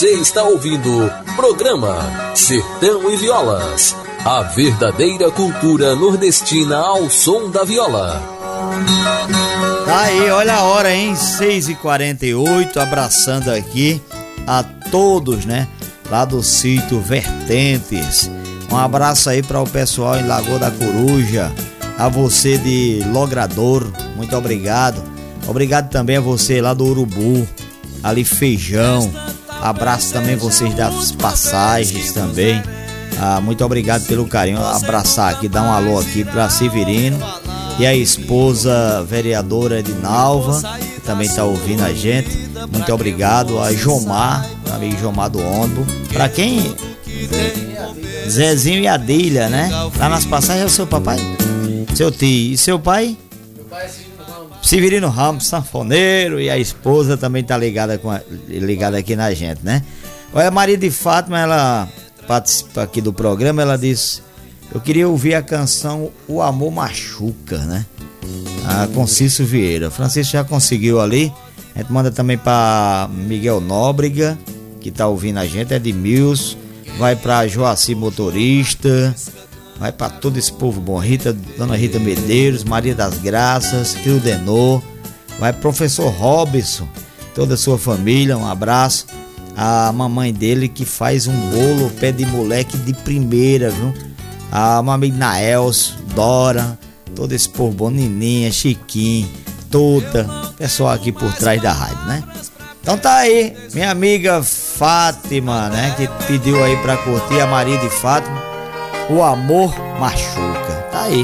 Você está ouvindo programa Sertão e Violas, a verdadeira cultura nordestina ao som da viola. Tá aí, olha a hora, hein? 6h48, abraçando aqui a todos, né? Lá do sítio Vertentes. Um abraço aí para o pessoal em Lagoa da Coruja, a você de Logrador, muito obrigado. Obrigado também a você lá do Urubu, ali Feijão. Abraço também vocês das Passagens também. Muito obrigado pelo carinho. Abraçar aqui, dar um alô aqui para Severino e a esposa vereadora Edinalva, que também tá ouvindo a gente. Muito obrigado. A Jomar, meu amigo Jomar do ônibus. Para quem? Zezinho e Adília, né? Lá nas Passagens é o seu papai? Seu tio. E seu pai? Meu pai é Severino Ramos, sanfoneiro, e a esposa também tá ligada aqui na gente, né? Olha, a Maria de Fátima, ela participa aqui do programa, ela disse: eu queria ouvir a canção O Amor Machuca, né? Com Cício Vieira. Francisco já conseguiu ali. A gente manda também para Miguel Nóbrega, que tá ouvindo a gente, Edmilson, vai para Joaci Motorista, vai para todo esse povo bom, Dona Rita Medeiros, Maria das Graças, Trio Denô, vai Professor Robson, toda a sua família, um abraço. A mamãe dele que faz um bolo pé de moleque de primeira, viu? A mamãe Naelso, Dora, todo esse povo bom, Nininha, Chiquinho, Tota, pessoal aqui por trás da rádio, né? Então tá aí, minha amiga Fátima, né? Que pediu aí pra curtir, a Maria de Fátima, O Amor Machuca. Tá aí.